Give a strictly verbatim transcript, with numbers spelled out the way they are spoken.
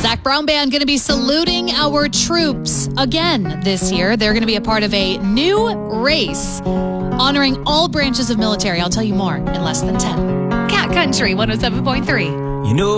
Zach Brown Band going to be saluting our troops again this year. They're going to be a part of a new race honoring all branches of military. I'll tell you more in less than ten. Cat Country one oh seven point three. You know